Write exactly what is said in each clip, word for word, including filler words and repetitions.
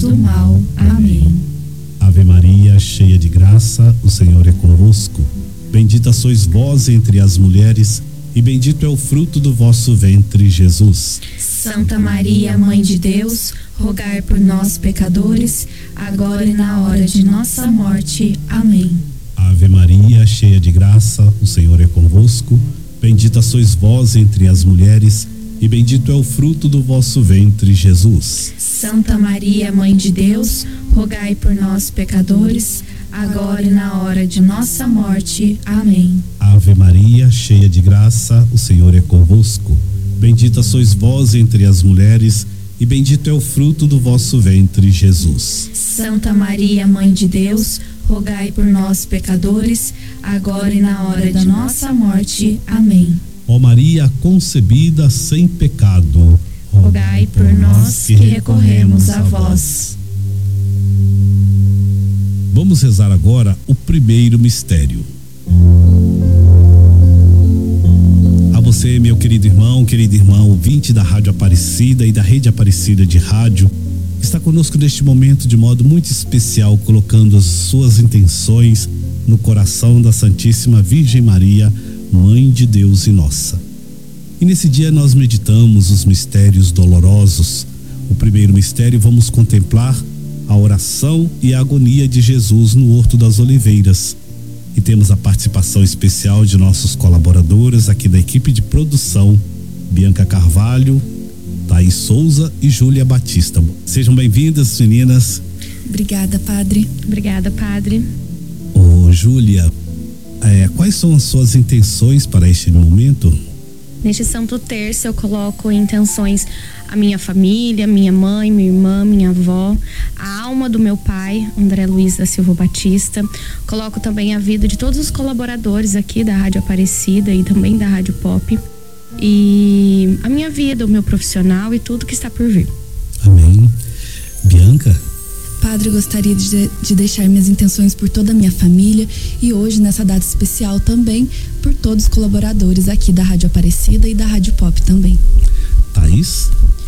do mal. Amém. Ave Maria, cheia de graça, o Senhor é convosco. Bendita sois vós entre as mulheres, e bendito é o fruto do vosso ventre, Jesus. Santa Maria, Mãe de Deus, rogai por nós, pecadores, agora e na hora de nossa morte. Amém. Ave Maria, cheia de graça, o Senhor é convosco. Bendita sois vós entre as mulheres, e bendito é o fruto do vosso ventre, Jesus. Santa Maria, Mãe de Deus, rogai por nós, pecadores, agora e na hora de nossa morte. Amém. Ave Maria, cheia de graça, o Senhor é convosco. Bendita sois vós entre as mulheres, e bendito é o fruto do vosso ventre, Jesus. Santa Maria, Mãe de Deus, rogai por nós, pecadores, agora e na hora de nossa morte. Amém. Ó Maria concebida sem pecado, rogai por nós que recorremos a vós. Vamos rezar agora o primeiro mistério. A você, meu querido irmão, querida irmã, ouvinte da Rádio Aparecida e da Rede Aparecida de Rádio, está conosco neste momento de modo muito especial, colocando as suas intenções no coração da Santíssima Virgem Maria, Mãe de Deus e nossa. E nesse dia nós meditamos os mistérios dolorosos. O primeiro mistério, vamos contemplar a oração e a agonia de Jesus no Horto das Oliveiras. E temos a participação especial de nossos colaboradores aqui da equipe de produção, Bianca Carvalho, Thaís Souza e Júlia Batista. Sejam bem-vindas, meninas. Obrigada, padre. Obrigada, padre. Ô, Júlia, é, quais são as suas intenções para este momento? Neste Santo Terço eu coloco em intenções a minha família, minha mãe, minha irmã, minha avó, a alma do meu pai, André Luiz da Silva Batista. Coloco também a vida de todos os colaboradores aqui da Rádio Aparecida e também da Rádio Pop. E a minha vida, o meu profissional e tudo que está por vir. Amém. Bianca? Padre, eu gostaria de, de deixar minhas intenções por toda a minha família e hoje, nessa data especial, também por todos os colaboradores aqui da Rádio Aparecida e da Rádio Pop também. Thaís?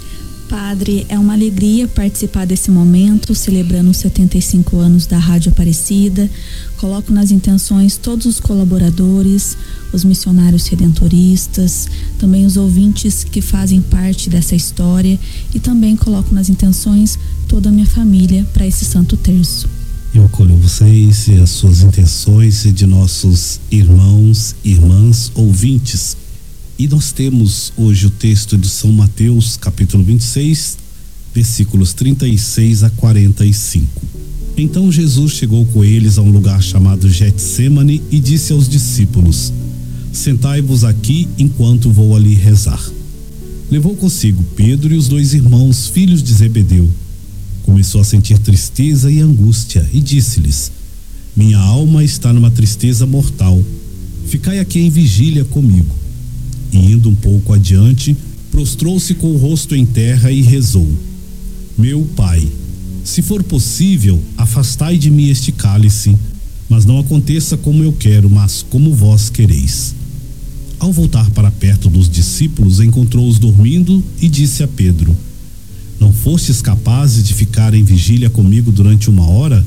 Padre, é uma alegria participar desse momento, celebrando os setenta e cinco anos da Rádio Aparecida. Coloco nas intenções todos os colaboradores, os missionários redentoristas, também os ouvintes que fazem parte dessa história, e também coloco nas intenções toda a minha família para esse Santo Terço. Eu acolho vocês e as suas intenções e de nossos irmãos e irmãs ouvintes. E nós temos hoje o texto de São Mateus, capítulo vinte e seis, versículos trinta e seis a quarenta e cinco. Então Jesus chegou com eles a um lugar chamado Getsêmani e disse aos discípulos: sentai-vos aqui enquanto vou ali rezar. Levou consigo Pedro e os dois irmãos, filhos de Zebedeu. Começou a sentir tristeza e angústia e disse-lhes: minha alma está numa tristeza mortal. Ficai aqui em vigília comigo. E indo um pouco adiante, prostrou-se com o rosto em terra e rezou: meu Pai, se for possível, afastai de mim este cálice, mas não aconteça como eu quero, mas como vós quereis. Ao voltar para perto dos discípulos, encontrou-os dormindo e disse a Pedro: não fostes capazes de ficar em vigília comigo durante uma hora?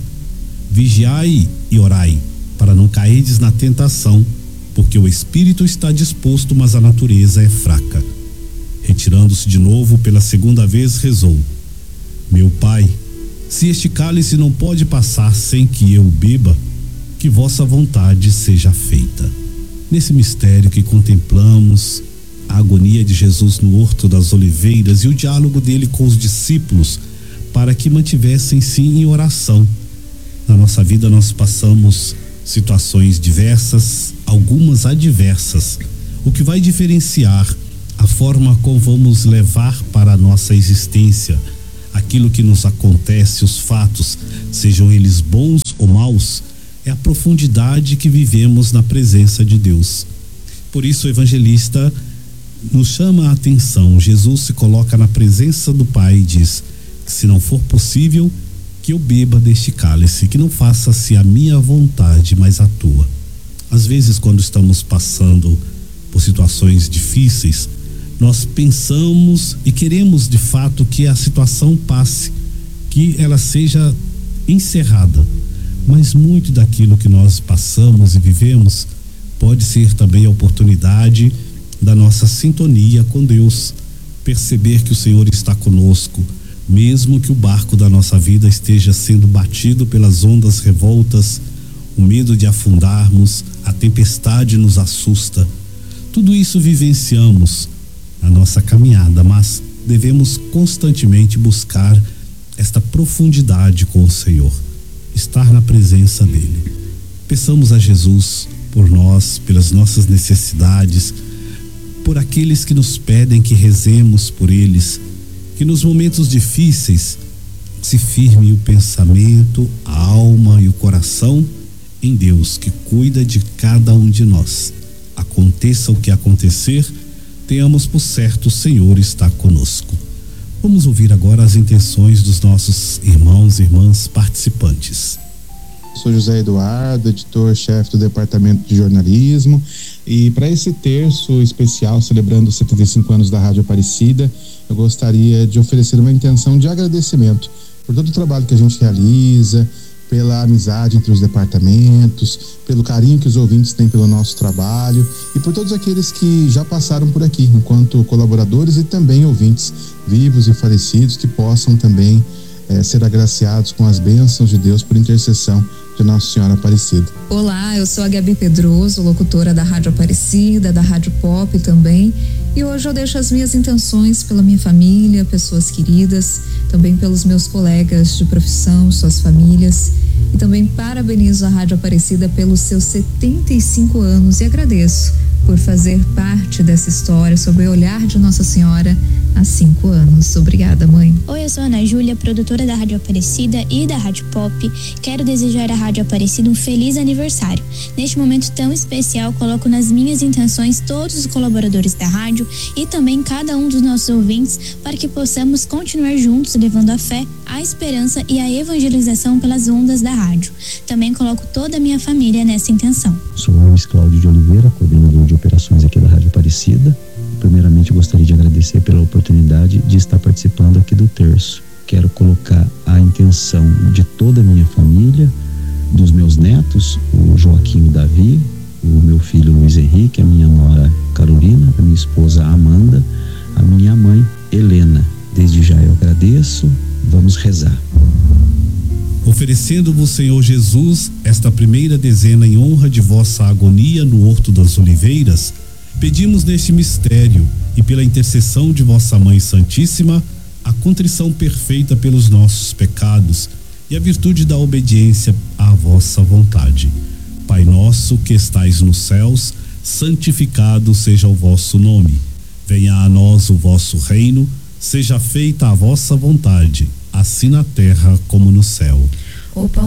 Vigiai e orai, para não cairdes na tentação, porque o espírito está disposto, mas a natureza é fraca. Retirando-se de novo pela segunda vez, rezou: meu Pai, se este cálice não pode passar sem que eu beba, que vossa vontade seja feita. Nesse mistério que contemplamos, a agonia de Jesus no Horto das Oliveiras e o diálogo dele com os discípulos para que mantivessem-se em oração. Na nossa vida nós passamos situações diversas, algumas adversas, o que vai diferenciar a forma como vamos levar para a nossa existência aquilo que nos acontece, os fatos, sejam eles bons ou maus, é a profundidade que vivemos na presença de Deus. Por isso o evangelista nos chama a atenção. Jesus se coloca na presença do Pai e diz que se não for possível, que eu beba deste cálice, que não faça-se a minha vontade, mas a tua. Às vezes, quando estamos passando por situações difíceis, nós pensamos e queremos de fato que a situação passe, que aqui ela seja encerrada, mas muito daquilo que nós passamos e vivemos pode ser também a oportunidade da nossa sintonia com Deus, perceber que o Senhor está conosco, mesmo que o barco da nossa vida esteja sendo batido pelas ondas revoltas, o medo de afundarmos, a tempestade nos assusta. Tudo isso vivenciamos na nossa caminhada, mas devemos constantemente buscar esta profundidade com o Senhor, estar na presença dele. Peçamos a Jesus por nós, pelas nossas necessidades, por aqueles que nos pedem que rezemos por eles, que nos momentos difíceis se firme o pensamento, a alma e o coração em Deus, que cuida de cada um de nós. Aconteça o que acontecer, tenhamos por certo o Senhor está conosco. Vamos ouvir agora as intenções dos nossos irmãos e irmãs participantes. Sou José Eduardo, editor-chefe do Departamento de Jornalismo, e para esse terço especial celebrando os setenta e cinco anos da Rádio Aparecida, eu gostaria de oferecer uma intenção de agradecimento por todo o trabalho que a gente realiza, pela amizade entre os departamentos, pelo carinho que os ouvintes têm pelo nosso trabalho e por todos aqueles que já passaram por aqui enquanto colaboradores e também ouvintes vivos e falecidos, que possam também eh, ser agraciados com as bênçãos de Deus por intercessão de Nossa Senhora Aparecida. Olá, eu sou a Gabi Pedroso, locutora da Rádio Aparecida, da Rádio Pop também, e hoje eu deixo as minhas intenções pela minha família, pessoas queridas, também pelos meus colegas de profissão, suas famílias, e também parabenizo a Rádio Aparecida pelos seus setenta e cinco anos e agradeço por fazer parte dessa história sob o olhar de Nossa Senhora há cinco anos. Obrigada, mãe. Oi, eu sou a Ana Júlia, produtora da Rádio Aparecida e da Rádio Pop. Quero desejar à Rádio Aparecida um feliz aniversário. Neste momento tão especial, coloco nas minhas intenções todos os colaboradores da rádio e também cada um dos nossos ouvintes para que possamos continuar juntos levando a fé, a esperança e a evangelização pelas ondas da rádio. Também coloco toda a minha família nessa intenção. Sou o Luiz Cláudio de Oliveira, coordenador de operações aqui da Rádio Aparecida. Primeiramente, eu gostaria de agradecer pela oportunidade de estar participando aqui do terço. Quero colocar a intenção de toda a minha família, dos meus netos, o Joaquim e o Davi, o meu filho Luiz Henrique, a minha nora Carolina, a minha esposa Amanda, a minha mãe Helena. Desde já eu agradeço. Vamos rezar. Oferecendo-vos, Senhor Jesus, esta primeira dezena em honra de vossa agonia no Horto das Oliveiras, pedimos neste mistério e pela intercessão de vossa Mãe Santíssima a contrição perfeita pelos nossos pecados e a virtude da obediência à vossa vontade. Pai nosso que estais nos céus, santificado seja o vosso nome. Venha a nós o vosso reino, seja feita a vossa vontade, assim na terra como no céu. O pão